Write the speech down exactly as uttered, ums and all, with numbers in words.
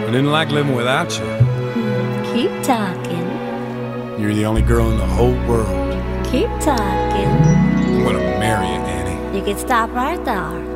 I didn't like living without you. Hmm, keep talking. You're the only girl in the whole world. Keep talking. I'm gonna marry you, Annie. You can stop right there.